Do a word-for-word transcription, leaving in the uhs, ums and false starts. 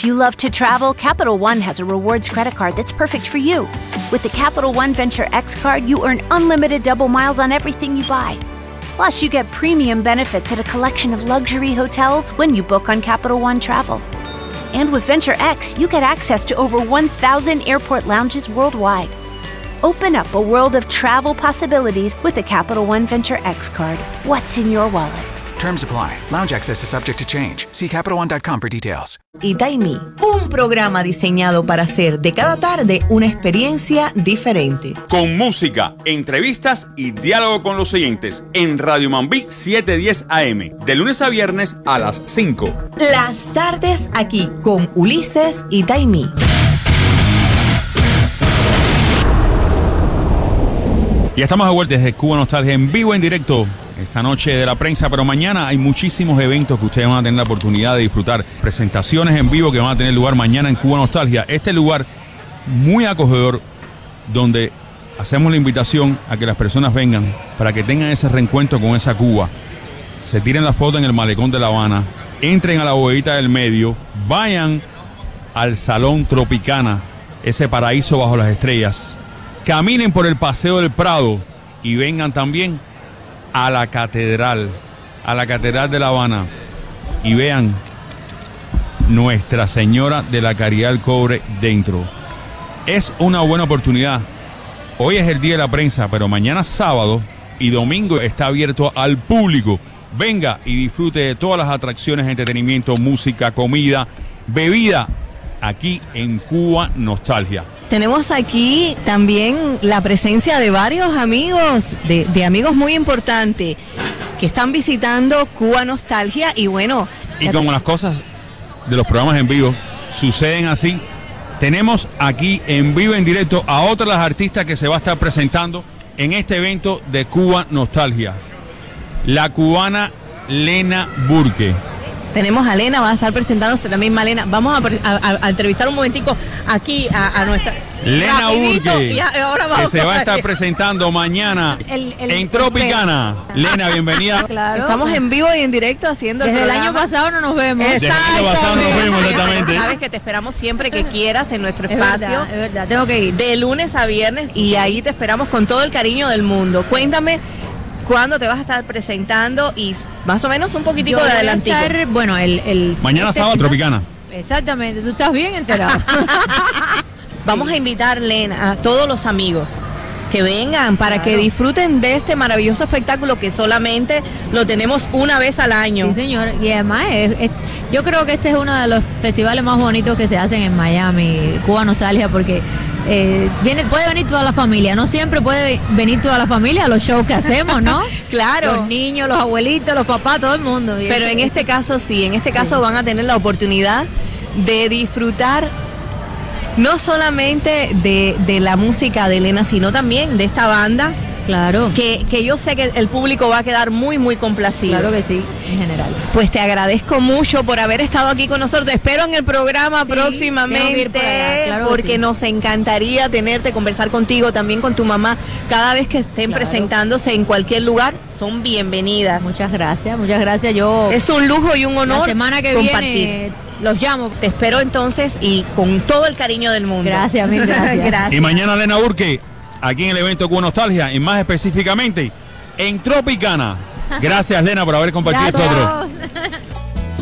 If you love to travel, Capital One has a rewards credit card that's perfect for you. With the Capital One Venture X card, you earn unlimited double miles on everything you buy. Plus, you get premium benefits at a collection of luxury hotels when you book on Capital One Travel. And with Venture X, you get access to over one thousand airport lounges worldwide. Open up a world of travel possibilities with the Capital One Venture X card. What's in your wallet? Terms apply. Lounge access is subject to change. See Capital One dot com for details. Itaimi, un programa diseñado para hacer de cada tarde una experiencia diferente. Con música, entrevistas y diálogo con los oyentes en Radio Mambí setecientos diez A M, de lunes a viernes a las cinco. Las tardes aquí con Ulises Itaimi. Ya estamos de vuelta desde Cuba Nostalgia en vivo, en directo, esta noche de la prensa, pero mañana hay muchísimos eventos que ustedes van a tener la oportunidad de disfrutar. Presentaciones en vivo que van a tener lugar mañana en Cuba Nostalgia. Este lugar muy acogedor donde hacemos la invitación a que las personas vengan para que tengan ese reencuentro con esa Cuba. Se tiren la foto en el malecón de La Habana, entren a la bodeguita del medio, vayan al Salón Tropicana, ese paraíso bajo las estrellas. Caminen por el Paseo del Prado y vengan también a la catedral, a la catedral de La Habana, y vean Nuestra Señora de la Caridad del Cobre dentro. Es una buena oportunidad. Hoy es el día de la prensa, pero mañana sábado y domingo está abierto al público. Venga y disfrute de todas las atracciones, entretenimiento, música, comida, bebida, aquí en Cuba Nostalgia. Tenemos aquí también la presencia de varios amigos, de, de amigos muy importantes que están visitando Cuba Nostalgia y bueno... Y como las cosas de los programas en vivo suceden así, tenemos aquí en vivo, en directo, a otra de las artistas que se va a estar presentando en este evento de Cuba Nostalgia. La cubana Lena Burke. Tenemos a Lena, va a estar presentándose también Malena. Vamos a, a, a entrevistar un momentico aquí a, a nuestra... Lena Burke, que se va a estar presentando mañana el, el, en Tropicana. El... Lena, bienvenida. Claro. Estamos en vivo y en directo haciendo Desde el el año pasado no nos vemos. Desde el año pasado no nos vemos, exactamente. Sabes que te esperamos siempre que quieras en nuestro espacio. Es verdad, es verdad, tengo que ir. De lunes a viernes y ahí te esperamos con todo el cariño del mundo. Cuéntame... ¿Cuándo te vas a estar presentando? Y más o menos un poquitico Yo de adelantico. Estar, bueno, el, el mañana este, sábado Tropicana. Exactamente, tú estás bien enterado. Vamos a invitar, Lena, a todos los amigos que vengan para claro. que disfruten de este maravilloso espectáculo que solamente lo tenemos una vez al año. Sí, señor. Y además, es, es, yo creo que este es uno de los festivales más bonitos que se hacen en Miami, Cuba Nostalgia, porque eh, viene, puede venir toda la familia. No siempre puede venir toda la familia a los shows que hacemos, ¿no? Claro. Los niños, los abuelitos, los papás, todo el mundo. Y Pero en es, este caso sí, en este caso sí. van a tener la oportunidad de disfrutar no solamente de, de la música de Lena, sino también de esta banda. Claro. Que, que yo sé que el público va a quedar muy, muy complacido. Claro que sí, en general. Pues te agradezco mucho por haber estado aquí con nosotros. Te espero en el programa sí, próximamente, por allá, claro porque sí. nos encantaría tenerte, conversar contigo, también con tu mamá. Cada vez que estén claro. presentándose en cualquier lugar, son bienvenidas. Muchas gracias, muchas gracias. Yo es un lujo y un honor la semana que compartir. Viene, los llamo. Te espero entonces y con todo el cariño del mundo. Gracias, mil gracias. gracias. Y mañana Lena Burke, aquí en el evento Cuba Nostalgia, y más específicamente en Tropicana. Gracias, Lena, por haber compartido nosotros.